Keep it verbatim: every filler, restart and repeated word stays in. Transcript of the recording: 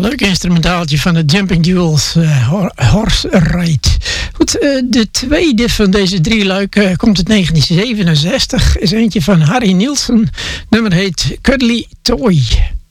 leuk instrumentaaltje van de Jumping Jewels, uh, Horse Ride. Goed, uh, de tweede van deze drie luiken uh, komt uit negentien zevenenzestig. Is eentje van Harry Nilsson. Nummer heet Cuddly Toy.